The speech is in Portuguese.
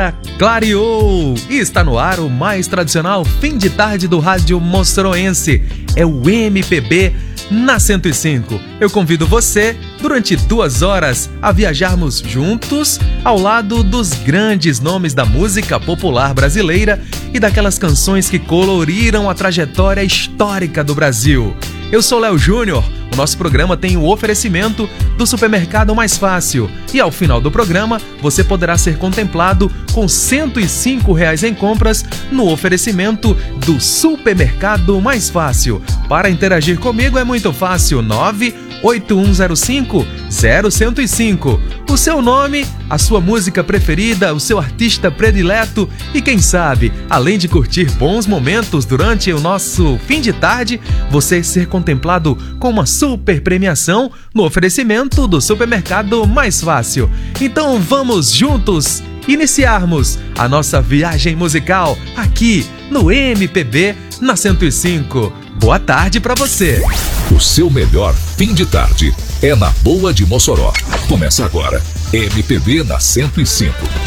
agora clareou e está no ar o mais tradicional fim de tarde do rádio moçoroense. É o MPB na 105. Eu convido você, durante 2 horas, a viajarmos juntos ao lado dos grandes nomes da música popular brasileira e daquelas canções que coloriram a trajetória histórica do Brasil. Eu sou Léo Júnior. O nosso programa tem o oferecimento do Supermercado Mais Fácil e ao final do programa você poderá ser contemplado com R$ 105 em compras no oferecimento do Supermercado Mais Fácil. Para interagir comigo é muito fácil, 98105-0105. O seu nome, a sua música preferida, o seu artista predileto e quem sabe, além de curtir bons momentos durante o nosso fim de tarde, você ser contemplado com uma super premiação no oferecimento do Supermercado Mais Fácil. Então vamos juntos iniciarmos a nossa viagem musical aqui no MPB na 105. Boa tarde pra você. O seu melhor fim de tarde é na Boa de Mossoró. Começa agora, MPB na 105.